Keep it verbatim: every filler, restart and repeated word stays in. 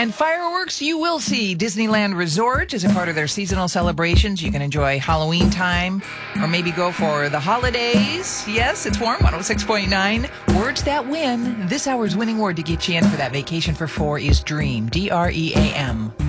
And fireworks you will see. Disneyland Resort is a part of their seasonal celebrations. You can enjoy Halloween time or maybe go for the holidays. Yes, it's warm, one oh six point nine. Words that win. This hour's winning word to get you in for that vacation for four is dream. D R E A M.